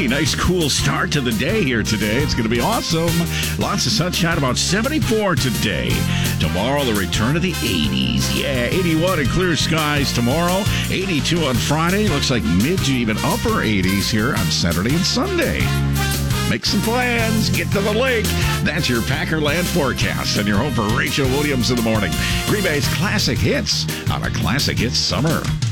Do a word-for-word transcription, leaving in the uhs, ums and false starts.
Hey, nice cool start to the day here today. It's going to be awesome. Lots of sunshine, about seventy-four today. Tomorrow, the return of the eighties. Yeah, eighty-one and clear skies tomorrow. eighty-two on Friday. Looks like mid to even upper eighties here on Saturday and Sunday. Make some plans. Get to the lake. That's your Packerland forecast and your home for Rachel Williams in the morning. Green Bay's Classic Hits on a Classic Hits Summer.